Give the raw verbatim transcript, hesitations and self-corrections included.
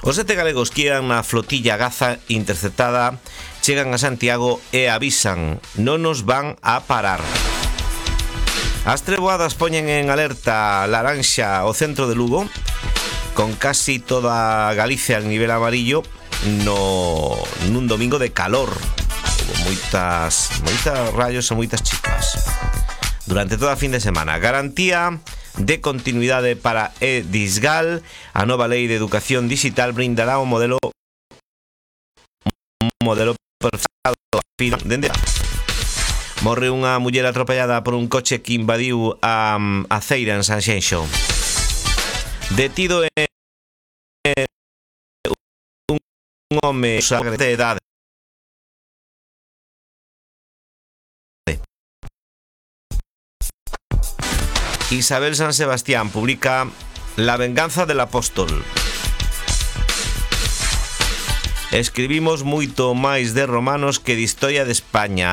Os sete galegos que iban na flotilla Gaza interceptada chegan a Santiago e avisan: non nos van a parar. As treboadas poñen en alerta laranxa o centro de Lugo, con casi toda Galicia en nivel amarillo no nun domingo de calor. Houve moitas, moitas rayos e moitas chispas durante toda a fin de semana. Garantía de continuidade para Edisgal. A nova lei de educación digital brindará un modelo un modelo perfecto dende Morre unha muller atropellada por un coche que invadiu a, a ceira en Sanxenxo. Detido en un home de edade. Isabel San Sebastián publica La venganza del apóstol. Escribimos moito máis de romanos que de historia de España.